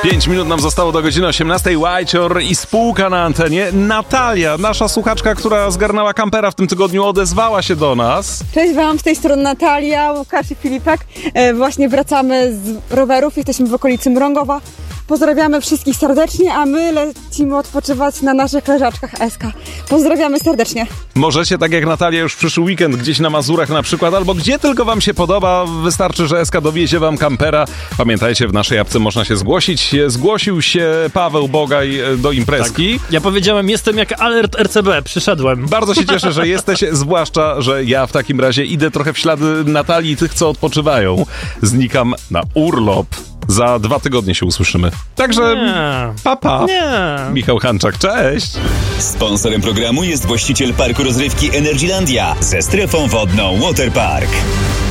5 minut nam zostało do godziny 18. Whiteor i spółka na antenie. Natalia, nasza słuchaczka, która zgarnęła kampera w tym tygodniu, odezwała się do nas. Cześć wam, z tej strony Natalia, Łukasz i Filipek. Właśnie wracamy z rowerów, jesteśmy w okolicy Mrągowa. Pozdrawiamy wszystkich serdecznie, a my lecimy odpoczywać na naszych leżaczkach SK. Pozdrawiamy serdecznie. Możecie, tak jak Natalia, już przyszły weekend gdzieś na Mazurach na przykład, albo gdzie tylko wam się podoba, wystarczy, że SK dowiezie wam kampera. Pamiętajcie, w naszej apce można się zgłosić. Zgłosił się Paweł Bogaj do imprezki. Tak. Ja powiedziałem, jestem jak alert RCB, przyszedłem. Bardzo się cieszę, że jesteś, zwłaszcza, że ja w takim razie idę trochę w ślady Natalii i tych, co odpoczywają. Znikam na urlop. Za 2 tygodnie się usłyszymy. Także papa. Michał Hanczak, cześć. Sponsorem programu jest właściciel parku rozrywki Energylandia ze strefą wodną Waterpark.